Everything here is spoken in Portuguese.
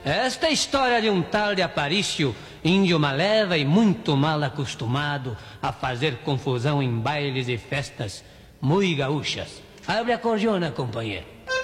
Esta é a história de um tal de Aparício, índio maleva e muito mal acostumado a fazer confusão em bailes e festas muito gaúchas. Abre a cordiona, companheiro.